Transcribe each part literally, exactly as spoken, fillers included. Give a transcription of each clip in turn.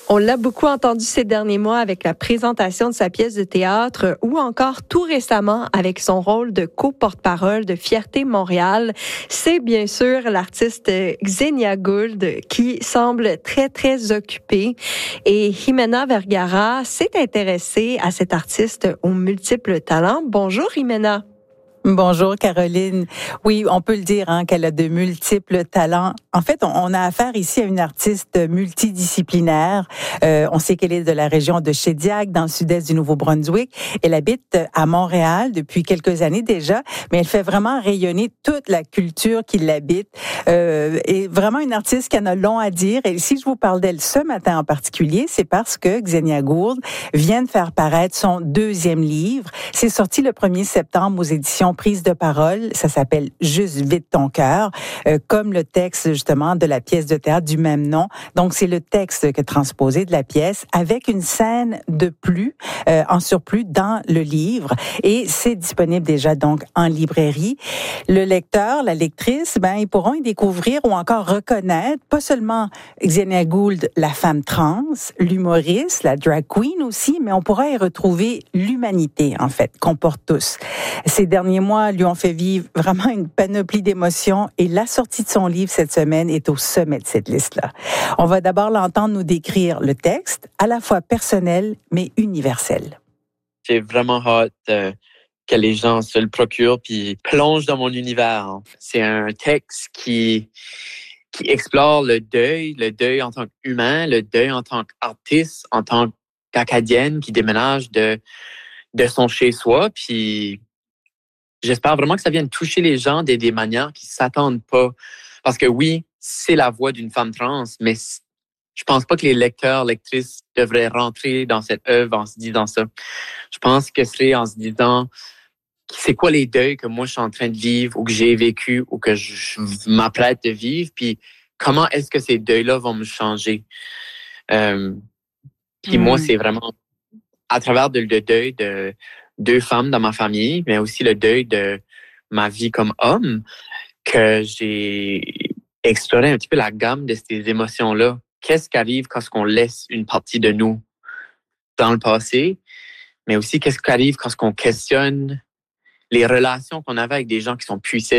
On l'a beaucoup entendu ces derniers mois avec la présentation de sa pièce de théâtre ou encore tout récemment avec son rôle de co-porte-parole de Fierté Montréal. C'est bien sûr l'artiste Xenia Gould qui semble très, très occupée. Et Jimena Vergara s'est intéressée à cet artiste aux multiples talents. Bonjour Jimena. Bonjour Caroline. Oui, on peut le dire hein, qu'elle a de multiples talents. En fait, on, on a affaire ici à une artiste multidisciplinaire. Euh, on sait qu'elle est de la région de Shediac, dans le sud-est du Nouveau-Brunswick. Elle habite à Montréal depuis quelques années déjà, mais elle fait vraiment rayonner toute la culture qui l'habite. Euh, et vraiment une artiste qui en a long à dire. Et si je vous parle d'elle ce matin en particulier, c'est parce que Xenia Gould vient de faire paraître son deuxième livre. C'est sorti le premier septembre aux éditions Prise de parole, ça s'appelle Juste vide ton cœur, euh, comme le texte justement de la pièce de théâtre du même nom. Donc c'est le texte que transposé de la pièce avec une scène de plus, euh, en surplus dans le livre, et c'est disponible déjà donc en librairie. Le lecteur, la lectrice, ben ils pourront y découvrir ou encore reconnaître pas seulement Xenia Gould, la femme trans, l'humoriste, la drag queen aussi, mais on pourra y retrouver l'humanité en fait qu'on porte tous. Ces derniers mois lui ont fait vivre vraiment une panoplie d'émotions et la sortie de son livre cette semaine est au sommet de cette liste-là. On va d'abord l'entendre nous décrire le texte, à la fois personnel mais universel. J'ai vraiment hâte euh, que les gens se le procurent puis plongent dans mon univers. C'est un texte qui qui explore le deuil, le deuil en tant qu'humain, le deuil en tant qu'artiste, en tant qu'acadienne qui déménage de de son chez-soi, puis j'espère vraiment que ça vienne toucher les gens de des manières qui s'attendent pas. Parce que oui, c'est la voix d'une femme trans, mais je pense pas que les lecteurs, lectrices devraient rentrer dans cette œuvre en se disant ça. Je pense que c'est en se disant c'est quoi les deuils que moi je suis en train de vivre ou que j'ai vécu ou que je m'apprête de vivre, puis comment est-ce que ces deuils-là vont me changer. Euh, puis mmh. moi, c'est vraiment à travers le de deuil de deux femmes dans ma famille, mais aussi le deuil de ma vie comme homme, que j'ai exploré un petit peu la gamme de ces émotions-là. Qu'est-ce qui arrive quand on laisse une partie de nous dans le passé, mais aussi qu'est-ce qui arrive quand on questionne les relations qu'on avait avec des gens qui sont puissants.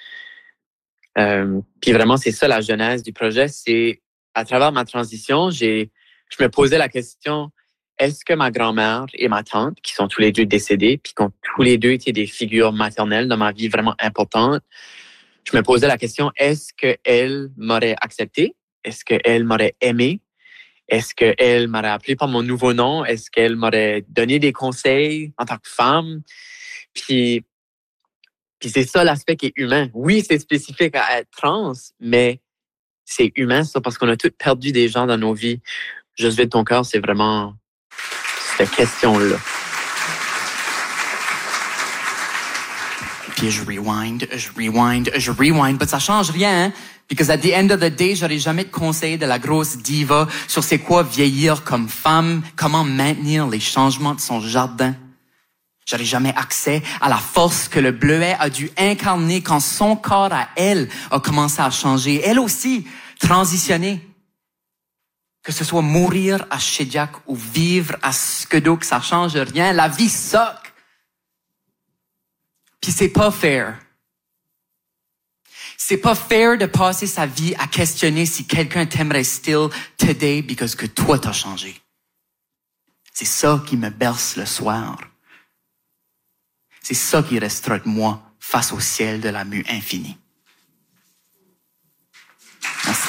Euh, puis vraiment, c'est ça la genèse du projet. C'est à travers ma transition, j'ai, je me posais la question, est-ce que ma grand-mère et ma tante, qui sont tous les deux décédés, puis qui ont tous les deux été des figures maternelles dans ma vie vraiment importantes, je me posais la question, est-ce qu'elles m'auraient accepté? Est-ce qu'elles m'auraient aimé? Est-ce qu'elles m'auraient appelé par mon nouveau nom? Est-ce qu'elles m'auraient donné des conseils en tant que femme? Puis, puis c'est ça l'aspect qui est humain. Oui, c'est spécifique à être trans, mais c'est humain ça, parce qu'on a tous perdu des gens dans nos vies. Juste vide ton cœur, c'est vraiment cette question-là. Puis je rewind, je rewind, je rewind, mais ça change rien, hein? Because at the end of the day, j'aurais jamais de conseil de la grosse diva sur c'est quoi vieillir comme femme, comment maintenir les changements de son jardin. J'aurais jamais accès à la force que le bleuet a dû incarner quand son corps à elle a commencé à changer. Elle aussi, transitionner. Que ce soit mourir à Shediac ou vivre à Skedok, ça change rien. La vie suck. Puis c'est pas fair. C'est pas fair de passer sa vie à questionner si quelqu'un t'aimerait still today because que toi t'as changé. C'est ça qui me berce le soir. C'est ça qui restera de moi face au ciel de la mue infinie. Merci.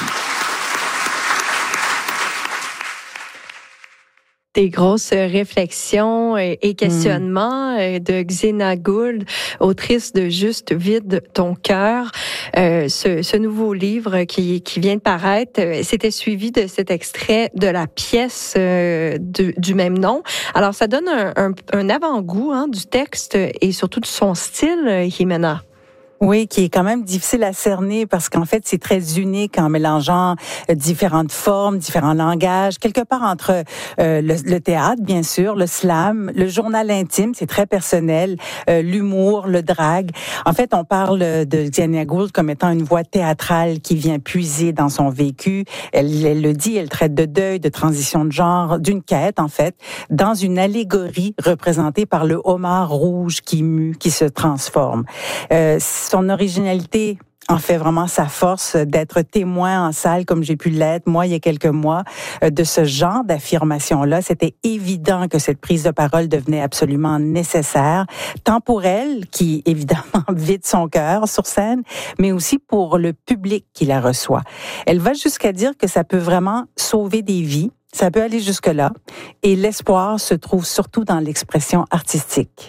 Des grosses réflexions et questionnements mmh. de Xenia Gould, autrice de Juste vide ton cœur. Euh, ce, ce nouveau livre qui, qui vient de paraître, c'était suivi de cet extrait de la pièce euh, de, du même nom. Alors, ça donne un, un, un avant-goût hein, du texte et surtout de son style, Jimena. Oui, qui est quand même difficile à cerner parce qu'en fait, c'est très unique en mélangeant euh, différentes formes, différents langages, quelque part entre euh, le, le théâtre, bien sûr, le slam, le journal intime, c'est très personnel, euh, l'humour, le drag. En fait, on parle de Xenia Gould comme étant une voix théâtrale qui vient puiser dans son vécu. Elle, elle le dit, elle traite de deuil, de transition de genre, d'une quête, en fait, dans une allégorie représentée par le homard rouge qui mue, qui se transforme. Euh, Son originalité en fait vraiment sa force d'être témoin en salle, comme j'ai pu l'être, moi, il y a quelques mois, de ce genre d'affirmation-là. C'était évident que cette prise de parole devenait absolument nécessaire, tant pour elle, qui évidemment vide son cœur sur scène, mais aussi pour le public qui la reçoit. Elle va jusqu'à dire que ça peut vraiment sauver des vies, ça peut aller jusque-là, et l'espoir se trouve surtout dans l'expression artistique.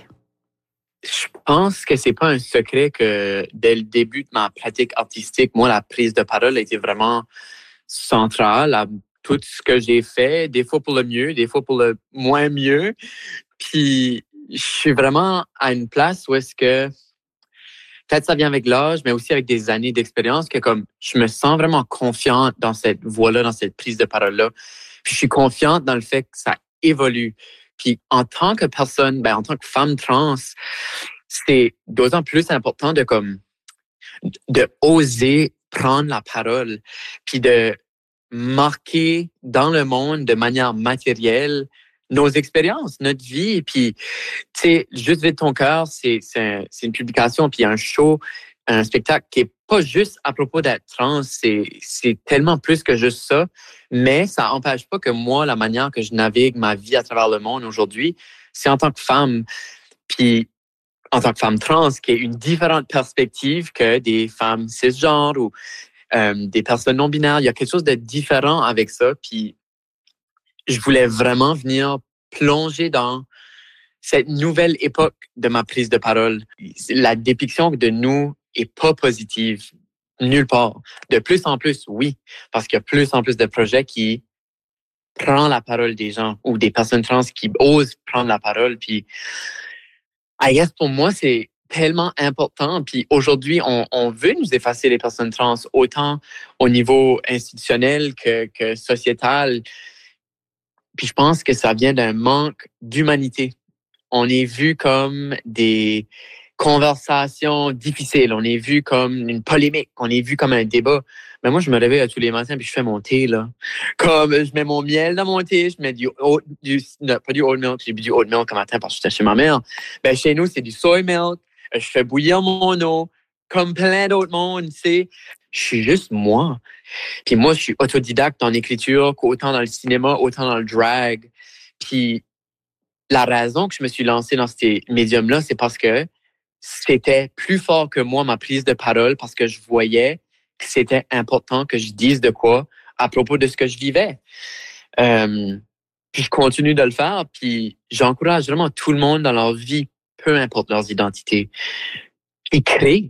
Je pense que c'est pas un secret que dès le début de ma pratique artistique, moi, la prise de parole a été vraiment centrale à tout ce que j'ai fait, des fois pour le mieux, des fois pour le moins mieux. Puis, je suis vraiment à une place où est-ce que, peut-être ça vient avec l'âge, mais aussi avec des années d'expérience, que comme je me sens vraiment confiante dans cette voie-là, dans cette prise de parole-là. Puis, je suis confiante dans le fait que ça évolue. Puis en tant que personne, ben, en tant que femme trans, c'est d'autant plus important de comme de oser prendre la parole, puis de marquer dans le monde de manière matérielle nos expériences, notre vie. Puis, tu sais, Juste vide ton cœur, c'est, c'est, c'est une publication, puis un show, un spectacle qui est pas juste à propos d'être trans, c'est, c'est tellement plus que juste ça, mais ça n'empêche pas que moi, la manière que je navigue ma vie à travers le monde aujourd'hui, c'est en tant que femme, puis en tant que femme trans, qui est une différente perspective que des femmes cisgenres ou euh, des personnes non-binaires. Il y a quelque chose de différent avec ça, puis je voulais vraiment venir plonger dans cette nouvelle époque de ma prise de parole. La dépiction de nous est pas positive nulle part. De plus en plus, oui, parce qu'il y a plus en plus de projets qui prennent la parole des gens ou des personnes trans qui osent prendre la parole. Puis, I guess pour moi, c'est tellement important. Puis aujourd'hui, on, on veut nous effacer les personnes trans autant au niveau institutionnel que, que sociétal. Puis je pense que ça vient d'un manque d'humanité. On est vu comme des conversations difficiles. On est vu comme une polémique. On est vu comme un débat. Mais moi, je me réveille tous les matins puis je fais mon thé, là. Comme je mets mon miel dans mon thé, je mets du oat, du, non, pas du oat milk, j'ai bu du oat milk un matin parce que j'étais chez ma mère. Ben, chez nous, c'est du soy milk. Je fais bouillir mon eau, comme plein d'autres mondes, tu sais. Je suis juste moi. Puis moi, je suis autodidacte en écriture, autant dans le cinéma, autant dans le drag. Puis la raison que je me suis lancée dans ces médiums-là, c'est parce que c'était plus fort que moi, ma prise de parole, parce que je voyais que c'était important que je dise de quoi à propos de ce que je vivais. Euh, puis je continue de le faire, puis j'encourage vraiment tout le monde dans leur vie, peu importe leurs identités, et créer.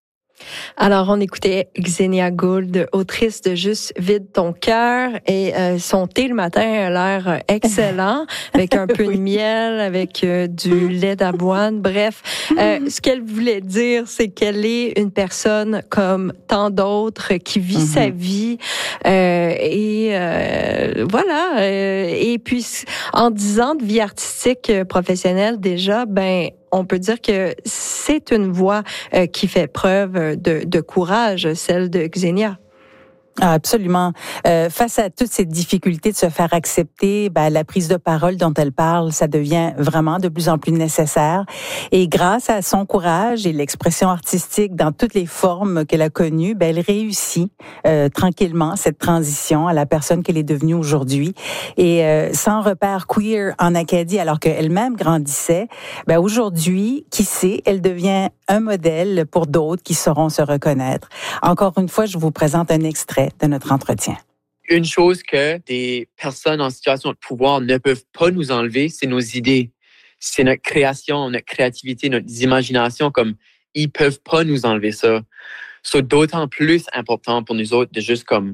Alors, on écoutait Xenia Gould, autrice de Juste vide ton cœur, et euh, son thé le matin a l'air excellent, avec un peu oui. de miel, avec euh, du lait d'avoine. Bref, euh, ce qu'elle voulait dire, c'est qu'elle est une personne comme tant d'autres qui vit mm-hmm. sa vie, euh, et euh, voilà. Euh, et puis, en dix ans de vie artistique euh, professionnelle déjà, ben on peut dire que c'est une voix euh, qui fait preuve de, de courage, celle de Xenia. Ah, absolument. Euh, face à toutes ces difficultés de se faire accepter, ben, la prise de parole dont elle parle, ça devient vraiment de plus en plus nécessaire. Et grâce à son courage et l'expression artistique dans toutes les formes qu'elle a connues, ben, elle réussit euh, tranquillement cette transition à la personne qu'elle est devenue aujourd'hui. Et euh, sans repère queer en Acadie, alors qu'elle-même grandissait, ben, aujourd'hui, qui sait, elle devient un modèle pour d'autres qui sauront se reconnaître. Encore une fois, je vous présente un extrait de notre entretien. Une chose que des personnes en situation de pouvoir ne peuvent pas nous enlever, c'est nos idées. C'est notre création, notre créativité, notre imagination, comme ils peuvent pas nous enlever ça. C'est d'autant plus important pour nous autres de juste comme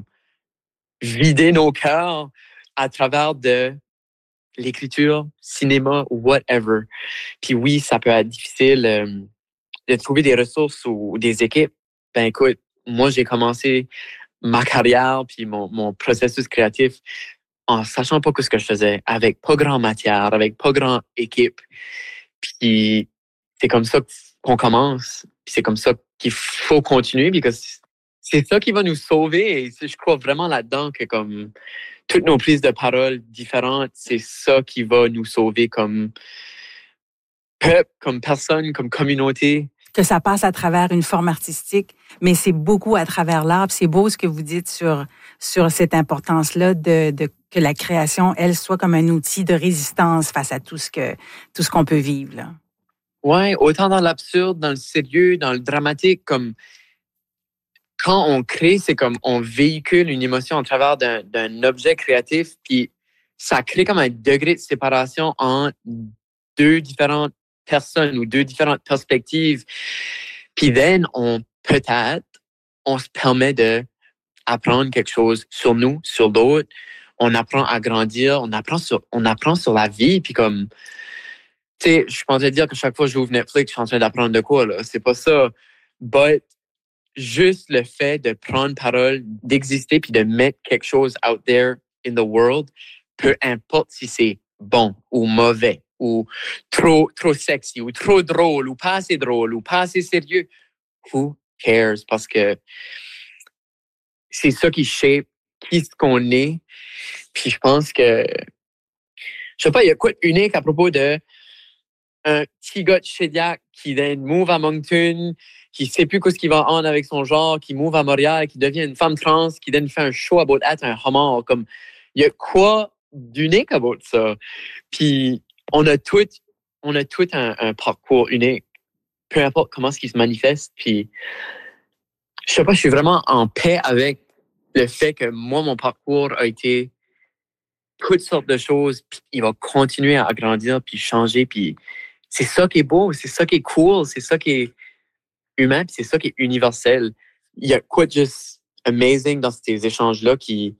vider nos cœurs à travers de l'écriture, cinéma ou whatever. Puis oui, ça peut être difficile. Euh, de trouver des ressources ou des équipes. Ben écoute, moi, j'ai commencé ma carrière puis mon, mon processus créatif en sachant pas ce que je faisais, avec pas grand matière, avec pas grand équipe. Puis c'est comme ça qu'on commence. Puis c'est comme ça qu'il faut continuer, parce que c'est ça qui va nous sauver. Et je crois vraiment là-dedans que comme toutes nos prises de parole différentes, c'est ça qui va nous sauver comme peuple, comme personne, comme communauté. Que ça passe à travers une forme artistique, mais c'est beaucoup à travers l'art. C'est beau ce que vous dites sur sur cette importance-là de, de que la création, elle, soit comme un outil de résistance face à tout ce que tout ce qu'on peut vivre, là. Ouais, autant dans l'absurde, dans le sérieux, dans le dramatique, comme quand on crée, c'est comme on véhicule une émotion à travers d'un, d'un objet créatif, puis ça crée comme un degré de séparation entre deux différentes personnes ou deux différentes perspectives. Puis then, on peut-être, on se permet de apprendre quelque chose sur nous, sur d'autres. On apprend à grandir, on apprend sur, on apprend sur la vie. Puis comme, tu sais, je suis pas en train de dire que chaque fois que j'ouvre Netflix, je suis en train d'apprendre de quoi, là. C'est pas ça. But juste le fait de prendre parole, d'exister puis de mettre quelque chose out there in the world, peu importe si c'est bon ou mauvais, ou trop, trop sexy, ou trop drôle, ou pas assez drôle, ou pas assez sérieux. Who cares? Parce que c'est ça qui shape qui ce qu'on est. Puis je pense que, je sais pas, il y a quoi de unique à propos de un petit gars de Shediac qui then move à Moncton, qui sait plus qu'est-ce qu'il va en avec son genre, qui move à Montréal, qui devient une femme trans, qui then fait un show about être un homard. Comme, il y a quoi d'unique about ça? Puis on a tout, on a tout un, un parcours unique, peu importe comment ce qui se manifeste. Puis, je sais pas, je suis vraiment en paix avec le fait que moi, mon parcours a été toutes sortes de choses, puis il va continuer à grandir, puis changer, puis c'est ça qui est beau, c'est ça qui est cool, c'est ça qui est humain, puis c'est ça qui est universel. Il y a quoi de juste amazing dans ces échanges-là qui,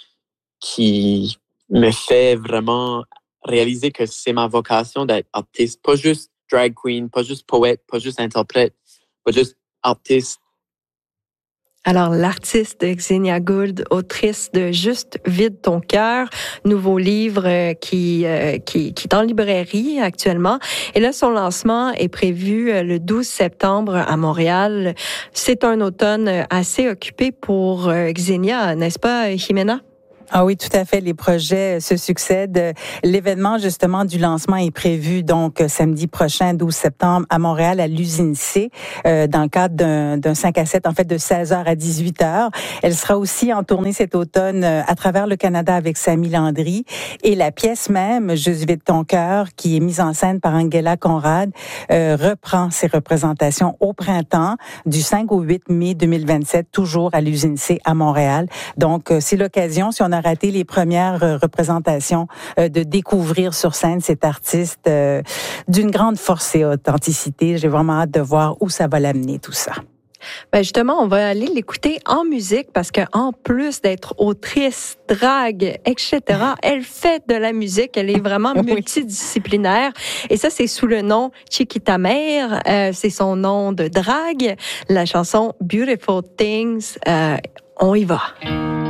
qui me fait vraiment réaliser que c'est ma vocation d'être artiste, pas juste drag queen, pas juste poète, pas juste interprète, pas juste artiste. Alors, l'artiste Xenia Gould, autrice de Juste vide ton cœur, nouveau livre qui, euh, qui, qui est en librairie actuellement. Et là, son lancement est prévu le douze septembre à Montréal. C'est un automne assez occupé pour Xenia, n'est-ce pas, Jimena? Ah oui, tout à fait. Les projets se succèdent. L'événement, justement, du lancement est prévu donc samedi prochain, douze septembre, à Montréal, à l'usine C, euh, dans le cadre d'un, d'un cinq à sept, en fait, de seize heures à dix-huit heures. Elle sera aussi en tournée cet automne à travers le Canada avec Samy Landry. Et la pièce même, Juste vide ton cœur, qui est mise en scène par Angela Conrad, euh, reprend ses représentations au printemps, du cinq au huit mai deux mille vingt-sept, toujours à l'usine C à Montréal. Donc, c'est l'occasion, si on a raté les premières représentations, euh, de découvrir sur scène cet artiste euh, d'une grande force et authenticité. J'ai vraiment hâte de voir où ça va l'amener, tout ça. Ben justement, on va aller l'écouter en musique parce que en plus d'être autrice, drague, et cetera, elle fait de la musique. Elle est vraiment oui. multidisciplinaire. Et ça, c'est sous le nom Chiquita Mère. Euh, c'est son nom de drague. La chanson Beautiful Things. Euh, on y va.